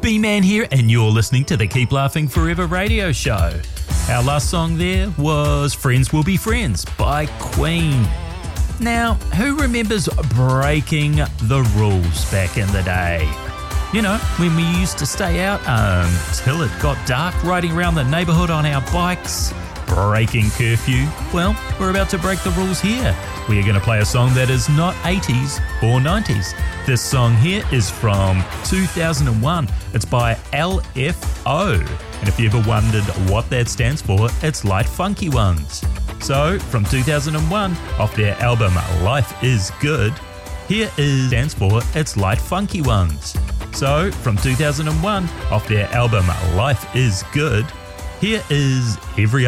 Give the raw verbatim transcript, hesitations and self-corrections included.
B-Man here, and you're listening to the Keep Laughing Forever radio show. Our last song there was Friends Will Be Friends by Queen. Now, who remembers breaking the rules back in the day? You know, when we used to stay out um, till it got dark, riding around the neighbourhood on our bikes, breaking curfew. Well, we're about to break the rules here. We are going to play a song that is not eighties or nineties. This song here is from two thousand one. It's by L F O. And if you ever wondered what that stands for, it's Light Funky Ones. So, from two thousand one, off their album Life Is Good, here is stands for It's Light Funky Ones. So, from two thousand one, off their album Life Is Good, here is Every